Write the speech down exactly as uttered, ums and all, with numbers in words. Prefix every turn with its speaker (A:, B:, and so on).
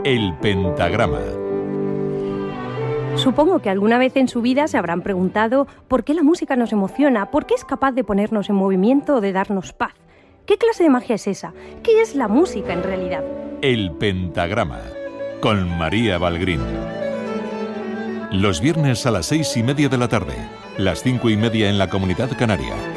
A: El pentagrama.
B: Supongo que alguna vez en su vida se habrán preguntado por qué la música nos emociona, por qué es capaz de ponernos en movimiento o de darnos paz. ¿Qué clase de magia es esa? ¿Qué es la música en realidad?
A: El pentagrama, con María Valgrín. Los viernes a las seis y media de la tarde, las cinco y media en la Comunidad Canaria.